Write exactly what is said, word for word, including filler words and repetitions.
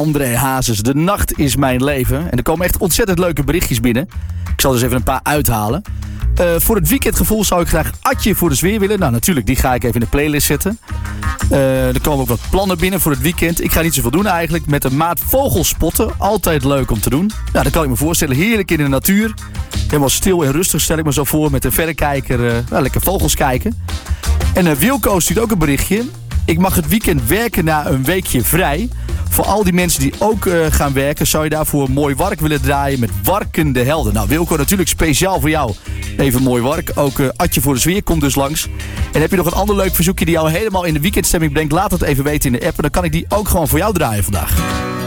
André Hazes. De nacht is mijn leven. En er komen echt ontzettend leuke berichtjes binnen. Ik zal dus even een paar uithalen. Uh, voor het weekendgevoel zou ik graag Atje voor de Zweer willen. Nou, natuurlijk, die ga ik even in de playlist zetten. Uh, er komen ook wat plannen binnen voor het weekend. Ik ga niet zoveel doen eigenlijk. Met een maat vogels spotten. Altijd leuk om te doen. Nou, dat kan ik me voorstellen. Heerlijk in de natuur. Helemaal stil en rustig stel ik me zo voor. Met een verrekijker. Uh, nou, lekker vogels kijken. En uh, Wilco stuurt ook een berichtje. Ik mag het weekend werken na een weekje vrij. Voor al die mensen die ook uh, gaan werken, zou je daarvoor een mooi wark willen draaien met Warkende Helden. Nou, Wilco, natuurlijk speciaal voor jou. Even mooi wark. Ook uh, Atje voor de Zweer komt dus langs. En heb je nog een ander leuk verzoekje die jou helemaal in de weekendstemming brengt? Laat het even weten in de app. En dan kan ik die ook gewoon voor jou draaien vandaag.